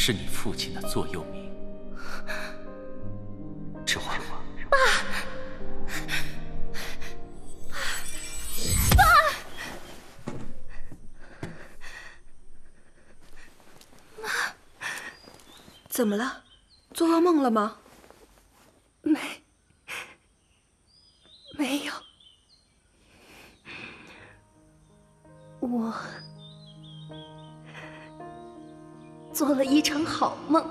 是你父亲的座右铭。吃话。 爸，妈， 怎么了？做噩梦了吗？ 没有。我做了一场好梦。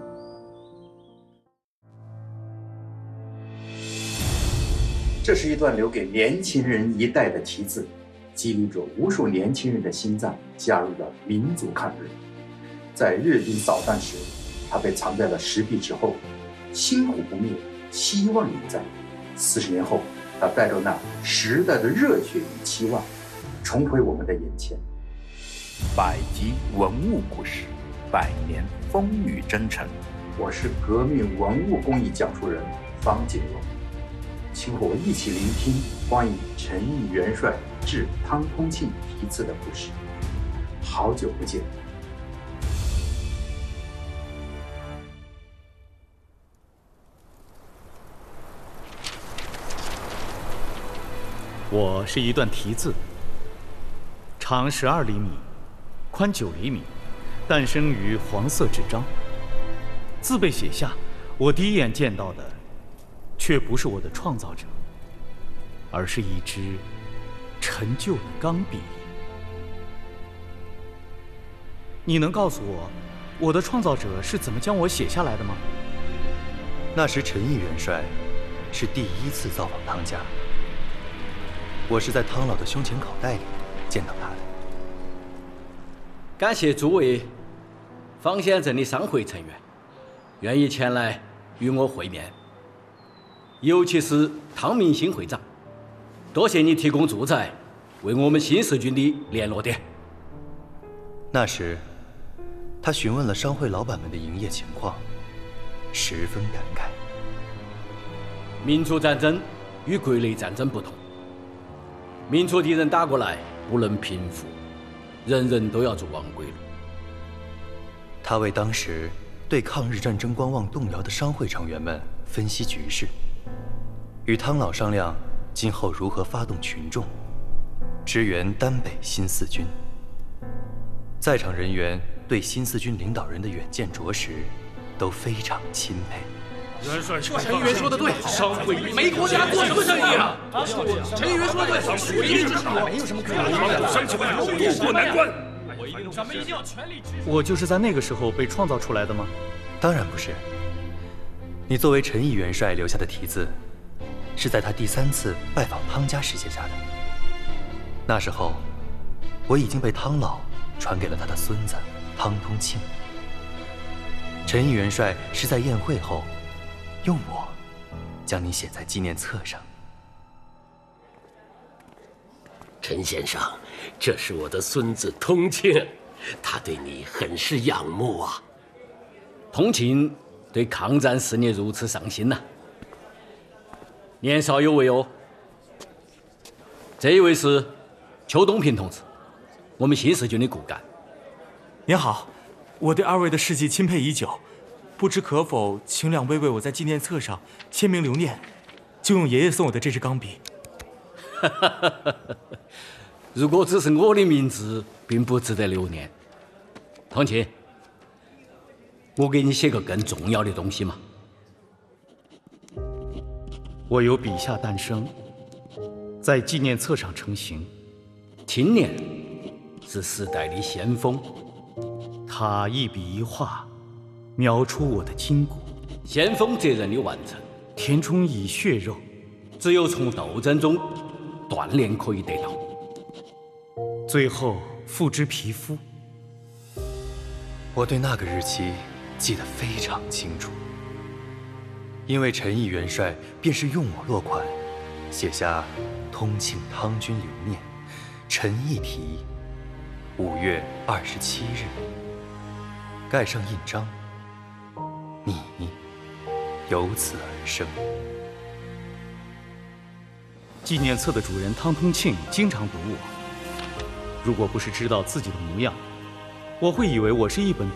这是一段留给年轻人一代的题字，激励着无数年轻人的心脏，加入了民族抗日。在日军扫荡时，他被藏在了石壁之后，星火不灭，希望永在。40年后，他带着那时代的热血与期望，重回我们的眼前。 100集文物故事，100年风雨征程。 我是革命文物工艺讲述人方锦荣，请和我一起聆听关于陈毅元帅致汤通庆题词的故事。好久不见。 我是一段题字，长12厘米，宽9厘米，诞生于黄色纸张。字被写下，我第一眼见到的，却不是我的创造者，而是一支陈旧的钢笔。你能告诉我，我的创造者是怎么将我写下来的吗？ 那时陈毅元帅是第一次造访汤家。我是在汤老的胸前口袋里见到他的。 感谢诸位方县镇的商会成员愿意前来与我会面，尤其是汤明兴会长，多谢你提供住宅，为我们新四军的联络点。 那时，他询问了商会老板们的营业情况，十分感慨。 民族战争与国内战争不同。民族敌人打过来不能平复，人人都要走亡归路。 他为当时对抗日战争观望动摇的商会成员们分析局势，与汤老商量今后如何发动群众支援丹北新四军。在场人员对新四军领导人的远见卓识都非常钦佩。 陈议员说的对，商会没国家做什么生意啊？陈议员说的对，属一之长，没有什么可以商起来渡过难关。咱们一定要全力支持。 我就是在那个时候被创造出来的吗？ 当然不是。你作为陈毅元帅留下的题字，是在他第3次拜访汤家时写下的。那时候，我已经被汤老传给了他的孙子汤通庆。陈毅元帅是在宴会后，用我将你写在纪念册上。 陈先生，这是我的孙子通庆，他对你很是仰慕啊。 通庆对抗战事业如此上心呐，年少有为哦。这一位是邱东平同志，我们新四军的骨干。 您好，我对2位的事迹钦佩已久，不知可否请2位为我在纪念册上签名留念，就用爷爷送我的这支钢笔。 如果只是我的名字，并不值得留念。通庆，我给你写个更重要的东西嘛。 我由笔下诞生，在纪念册上成型。 青年是时代的先锋， 他一笔一画描出我的筋骨。 先锋责任的完成， 填充以血肉， 只有从斗争中锻炼可以得到， 最后付之皮肤。 我对那个日期记得非常清楚，因为陈毅元帅便是用我落款，写下“通庆汤军留念，陈毅题，5月27日”，盖上印章，你由此而生。 纪念册的主人汤通庆经常读我，如果不是知道自己的模样，我会以为我是一本